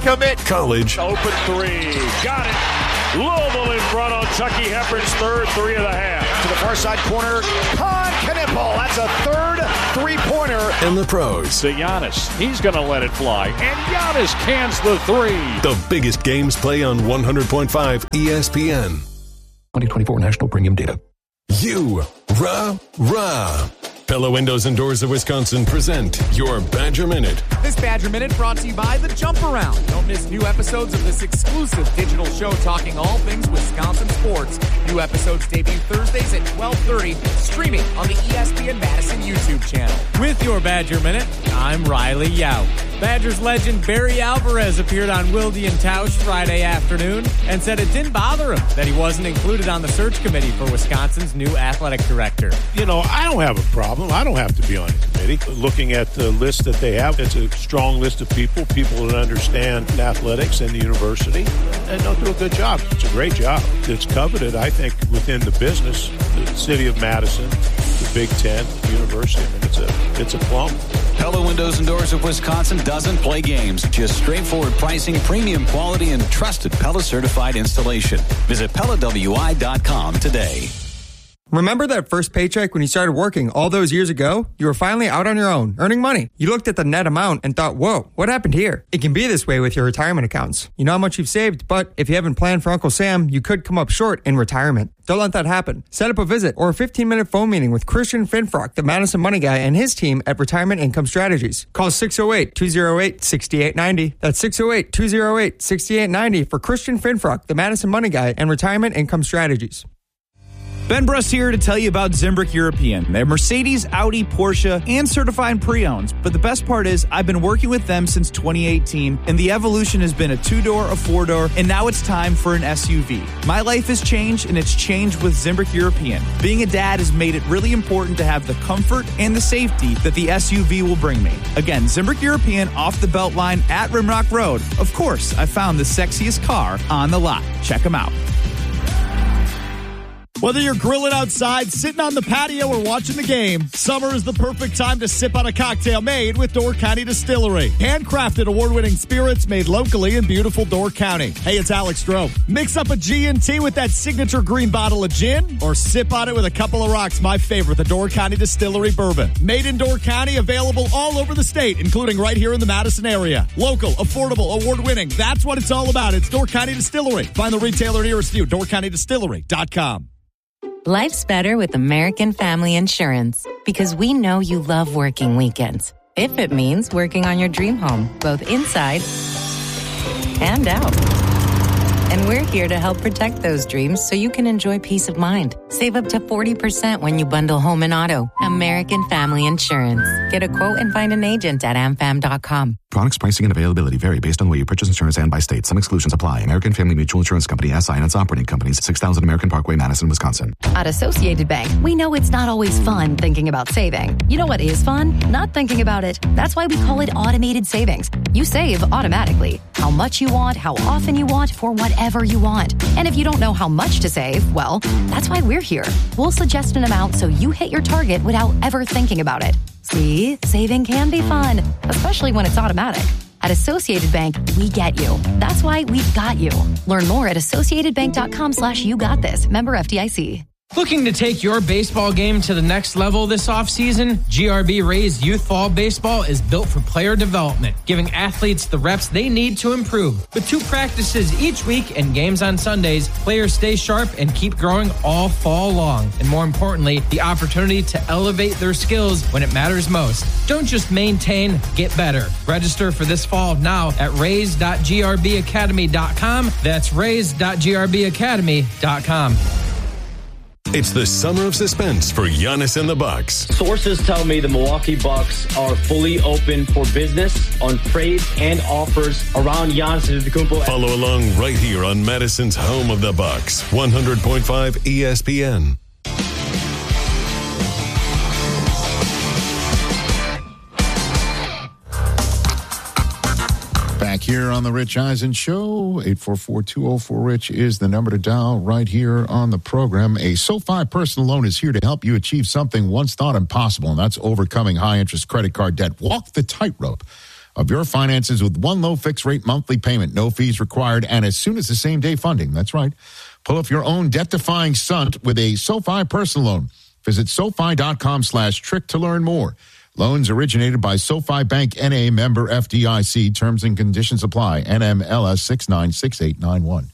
commit. College. Open three. Got it. Louisville in front on Chucky Hepburn's third 3 of the half. To the far side corner. Knipple. That's a third three-pointer. And the pros. To Giannis. He's going to let it fly. And Giannis cans the 3. The biggest games play on 100.5 ESPN. 2024 National Premium Data. Rah. Pella Windows and Doors of Wisconsin present your Badger Minute. This Badger Minute brought to you by The Jump Around. Don't miss new episodes of this exclusive digital show talking all things Wisconsin sports. New episodes debut Thursdays at 12:30, streaming on the ESPN Madison YouTube channel. With your Badger Minute, I'm Riley Yao. Badgers legend Barry Alvarez appeared on Wilde and Tausch Friday afternoon and said it didn't bother him that he wasn't included on the search committee for Wisconsin's new athletic director. You know, I don't have a problem. I don't have to be on the committee. Looking at the list that they have, it's a strong list of people that understand athletics and the university, and they'll do a good job. It's a great job. It's coveted, I think, within the business, the city of Madison, the Big Ten, the university. I mean, it's a plum. Pella Windows and Doors of Wisconsin doesn't play games. Just straightforward pricing, premium quality, and trusted Pella certified installation. Visit PellaWI.com today. Remember that first paycheck when you started working all those years ago? You were finally out on your own, earning money. You looked at the net amount and thought, whoa, what happened here? It can be this way with your retirement accounts. You know how much you've saved, but if you haven't planned for Uncle Sam, you could come up short in retirement. Don't let that happen. Set up a visit or a 15-minute phone meeting with Christian Finfrock, the Madison Money Guy, and his team at Retirement Income Strategies. Call 608-208-6890. That's 608-208-6890 for Christian Finfrock, the Madison Money Guy, and Retirement Income Strategies. Ben Bruss here to tell you about Zimbrick European. They're Mercedes, Audi, Porsche, and certified pre-owns. But the best part is I've been working with them since 2018, and the evolution has been a 2-door, a 4-door, and now it's time for an SUV. My life has changed, and it's changed with Zimbrick European. Being a dad has made it really important to have the comfort and the safety that the SUV will bring me. Again, Zimbrick European off the belt line at Rimrock Road. Of course, I found the sexiest car on the lot. Check them out. Whether you're grilling outside, sitting on the patio, or watching the game, summer is the perfect time to sip on a cocktail made with Door County Distillery. Handcrafted award-winning spirits made locally in beautiful Door County. Hey, it's Alex Stroh. Mix up a G&T with that signature green bottle of gin, or sip on it with a couple of rocks, my favorite, the Door County Distillery Bourbon. Made in Door County, available all over the state, including right here in the Madison area. Local, affordable, award-winning. That's what it's all about. It's Door County Distillery. Find the retailer nearest you, DoorCountyDistillery.com. Life's better with American Family Insurance because we know you love working weekends. If it means working on your dream home, both inside and out. And we're here to help protect those dreams so you can enjoy peace of mind. Save up to 40% when you bundle home and auto. American Family Insurance. Get a quote and find an agent at amfam.com. Products, pricing, and availability vary based on the way you purchase insurance and by state. Some exclusions apply. American Family Mutual Insurance Company, SI, and its operating companies, 6000 American Parkway, Madison, Wisconsin. At Associated Bank, we know it's not always fun thinking about saving. You know what is fun? Not thinking about it. That's why we call it automated savings. You save automatically. How much you want, how often you want, for whatever you want. And if you don't know how much to save, well, that's why we're here. We'll suggest an amount so you hit your target without ever thinking about it. See, saving can be fun, especially when it's automatic. At Associated Bank, we get you. That's why we've got you. Learn more at associatedbank.com/YouGotThis. Member FDIC. Looking to take your baseball game to the next level this offseason? GRB Rays Youth Fall Baseball is built for player development, giving athletes the reps they need to improve. With 2 practices each week and games on Sundays, players stay sharp and keep growing all fall long. And more importantly, the opportunity to elevate their skills when it matters most. Don't just maintain, get better. Register for this fall now at rays.grbacademy.com. That's rays.grbacademy.com. It's the summer of suspense for Giannis and the Bucks. Sources tell me the Milwaukee Bucks are fully open for business on trades and offers around Giannis Antetokounmpo. Follow along right here on Madison's home of the Bucks, 100.5 ESPN. Back here on the Rich Eisen Show, 844-204-RICH is the number to dial right here on the program. A SoFi personal loan is here to help you achieve something once thought impossible, and that's overcoming high-interest credit card debt. Walk the tightrope of your finances with one low fixed rate monthly payment, no fees required, and as soon as the same day funding. That's right. Pull up your own debt-defying stunt with a SoFi personal loan. Visit SoFi.com/trick to learn more. Loans originated by SoFi Bank N.A. member FDIC. Terms and conditions apply. NMLS 696891.